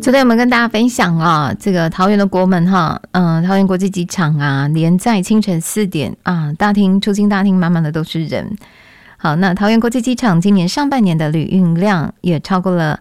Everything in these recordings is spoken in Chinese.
昨天我们跟大家分享啊，这个桃园的国门哈，桃园国际机场啊，连在清晨4点啊，出境大厅满满的都是人。好，那桃园国际机场今年上半年的旅运量也超过了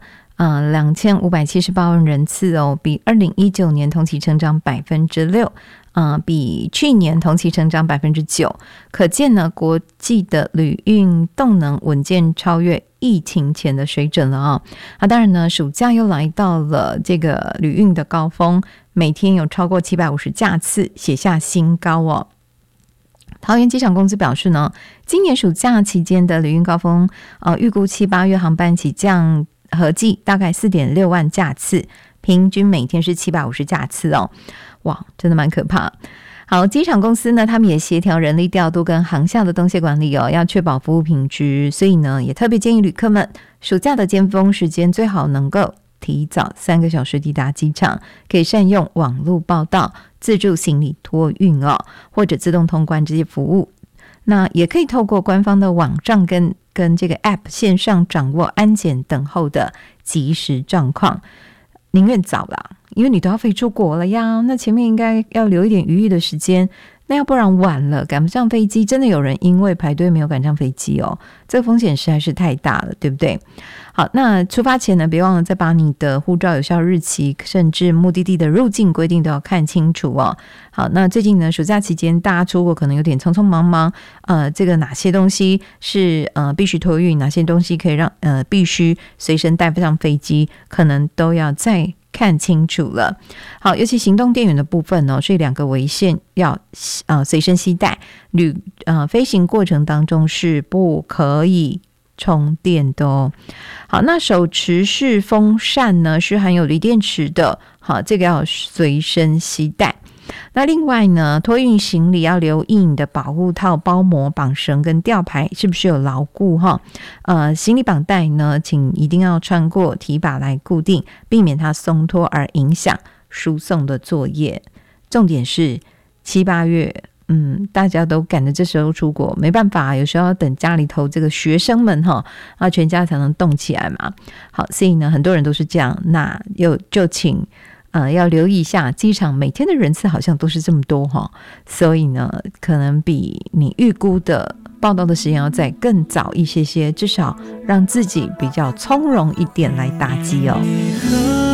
2578万人次哦，比2019年同期成长 6%，比去年同期成长 9%， 可见呢，国际的旅运动能稳健超越疫情前的水准了啊。当然呢，暑假又来到了这个旅运的高峰，每天有超过750架次，写下新高哦。桃园机场公司表示呢，今年暑假期间的旅运高峰，预估7、8月航班起降合计大概 4.6 万架次，平均每天是750架次哦。哇，真的蛮可怕。好，机场公司呢，他们也协调人力调度跟航厦的动线管理哦，要确保服务品质，所以呢，也特别建议旅客们，暑假的尖峰时间最好能够提早3个小时抵达机场，可以善用网络报到、自助行李托运哦，或者自动通关这些服务。那也可以透过官方的网站跟这个 App 线上掌握安检等候的即时状况。宁愿早啦，因为你都要飞出国了呀，那前面应该要留一点余裕的时间，那要不然晚了赶不上飞机，真的有人因为排队没有赶上飞机哦，这个风险实在是太大了，对不对？好，那出发前呢，别忘了再把你的护照有效日期甚至目的地的入境规定都要看清楚哦。好，那最近呢，暑假期间大家出国可能有点匆匆忙忙，这个哪些东西是必须托运，哪些东西可以让必须随身带上飞机，可能都要再看清楚了。好，尤其行动电源的部分哦，所以2个为限要随身携带，飞行过程当中是不可以充电的哦。好，那手持式风扇呢是含有锂电池的，好，这个要随身携带。那另外呢，托运行李要留意你的保护套、包膜、绑绳跟吊牌是不是有牢固哈？行李绑带呢，请一定要穿过提把来固定，避免它松脱而影响输送的作业。重点是7、8月。大家都赶着这时候出国，没办法，有时候要等家里头这个学生们全家才能动起来嘛。好，所以呢，很多人都是这样。那就请要留意一下，机场每天的人次好像都是这么多所以呢，可能比你预估的报到的时间要再更早一些些，至少让自己比较从容一点来搭机哦。